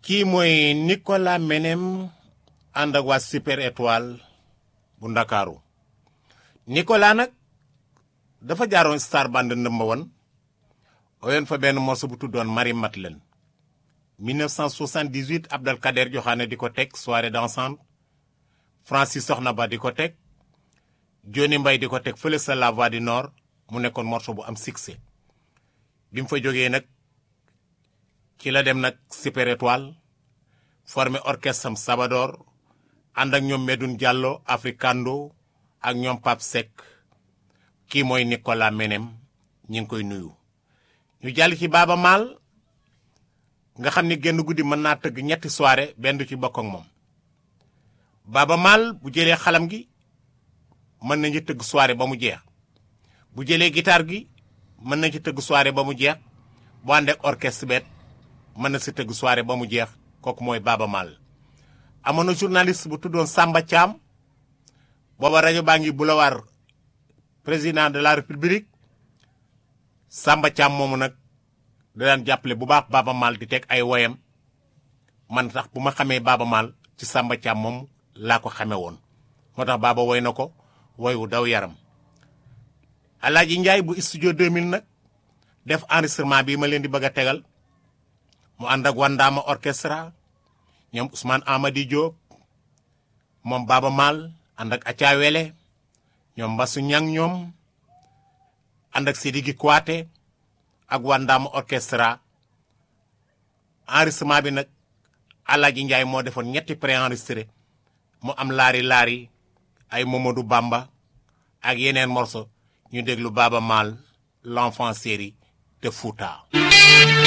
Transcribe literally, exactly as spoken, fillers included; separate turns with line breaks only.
kii mooy Nicolas Menem ànd ak waa Super Étoile bu Ndakaaru. Nicolas nag dafa jaaroon Star Band number one oyoon fa benn morceau bu tuddoon Marie Madeleine. mille neuf cent soixante-dix-huit Abdelkader Joxaane di ko teg soirée dansante. Francis Soxna Ba di ko teg. Johnny Mbaye di ko teg fële sa La Voix du Nord mu nekkoon morceau bu am succès. bi mu fa jógee nag ci la dem nag Super Étoile formé orchestre am Sabador ànd ak ñoom Medoune Diallo Africando ak ñoom Pape Seck kii mooy Nicolas Menem ñi ngi koy nuyu. ñu jàll ci Baaba Maal nga xam ni genn guddi mën naa tëgg ñetti soirée benn du ci bokk ak moom. Baaba Maal bu jëlee xalam gi mën nañu tëgg soirée ba mu jeex bu jëlee guitare gi mën na ci tëgg soirée ba mu jeex bu ànd ak orchestre beet mën na si tëgg soirée ba mu jeex kooku mooy Baaba Maal. amoon na journaliste bu tuddoon Samba Thiam booba rajo baa ngi boulevard président de la république Samba Thiam moomu nag da daan jàppale bu baax Baaba Maal di teg ay woyam man tax bu ma xamee Baaba Maal ci Samba Thiam moom laa ko xamee woon moo tax Baaba woy na ko woy wu daw yaram. Alaaji Njaay bu studio deux mille nag def enregistrement bi ma leen di bëgg a tegal mu ànd ak Wandaama orchestra ñoom Ousmane Amady Diop moom Baaba Maal ànd ak Acha Wele ñoom Mbasu Ñang ñoom ànd ak Sidiki Kouaté ak Wandaama orchestra. enregistrement bi nag Alaaji Njaay moo defoon ñetti pré-enregistré mu am laari laari ay Mamadou Bamba ak yeneen morceau ñu déglu Baaba Maal l'enfant chéri de Fouta.